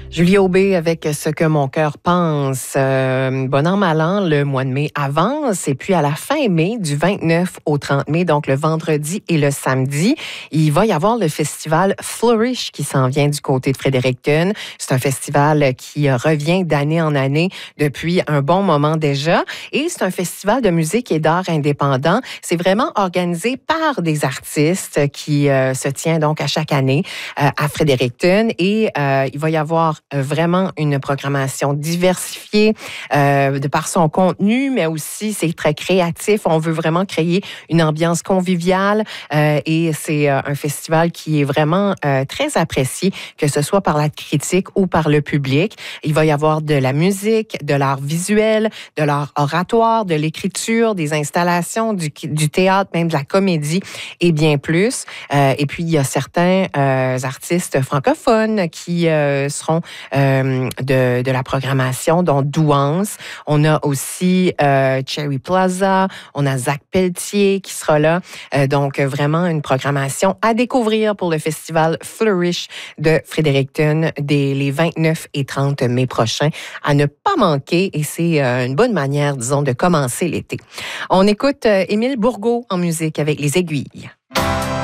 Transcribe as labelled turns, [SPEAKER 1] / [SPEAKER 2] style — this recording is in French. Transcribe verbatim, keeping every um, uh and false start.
[SPEAKER 1] Julie Aubé avec Ce que mon cœur pense. Euh, bon an, mal an, le mois de mai avance. Et puis, à la fin mai, du vingt-neuf au trente mai, donc le vendredi et le samedi, il va y avoir le festival Flourish qui s'en vient du côté de Fredericton. C'est un festival qui revient d'année en année depuis un bon moment déjà. Et c'est un festival de musique et d'art indépendant. C'est vraiment organisé par des artistes qui euh, se tient donc à chaque année euh, à Fredericton. Et euh, il va y avoir vraiment une programmation diversifiée euh, de par son contenu, mais aussi c'est très créatif. On veut vraiment créer une ambiance conviviale euh, et c'est euh, un festival qui est vraiment euh, très apprécié, que ce soit par la critique ou par le public. Il va y avoir de la musique, de l'art visuel, de l'art oratoire, de l'écriture, des installations, du, du théâtre, même de la comédie et bien plus. Euh, et puis, il y a certains euh, artistes francophones qui euh, seront Euh, de, de la programmation, dont Douance. On a aussi euh, Cherry Plaza, on a Zach Pelletier qui sera là. Euh, donc, vraiment une programmation à découvrir pour le festival Flourish de Fredericton dès les vingt-neuf et trente mai prochains, à ne pas manquer. Et c'est euh, une bonne manière, disons, de commencer l'été. On écoute euh, Émile Bourgault en musique avec Les Aiguilles.